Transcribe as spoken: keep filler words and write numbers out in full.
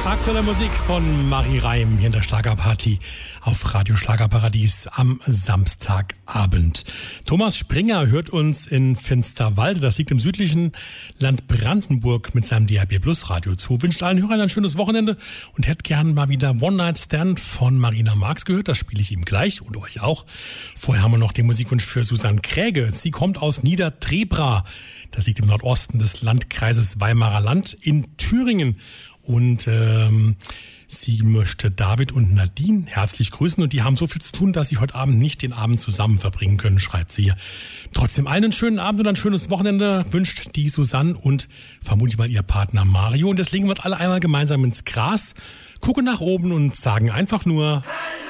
Aktuelle Musik von Marie Reim hier in der Schlagerparty auf Radio Schlagerparadies am Samstagabend. Thomas Springer hört uns in Finsterwalde, das liegt im südlichen Land Brandenburg, mit seinem D A B Plus Radio zu. Wünscht allen Hörern ein schönes Wochenende und hätte gern mal wieder One Night Stand von Marina Marx gehört. Das spiele ich ihm gleich und euch auch. Vorher haben wir noch den Musikwunsch für Susanne Kräge. Sie kommt aus Niedertrebra. Das liegt im Nordosten des Landkreises Weimarer Land in Thüringen. Und ähm, sie möchte David und Nadine herzlich grüßen. Und die haben so viel zu tun, dass sie heute Abend nicht den Abend zusammen verbringen können, schreibt sie hier. Trotzdem allen einen schönen Abend und ein schönes Wochenende wünscht die Susanne und vermutlich mal ihr Partner Mario. Und jetzt legen wir uns alle einmal gemeinsam ins Gras, gucken nach oben und sagen einfach nur... Hallo!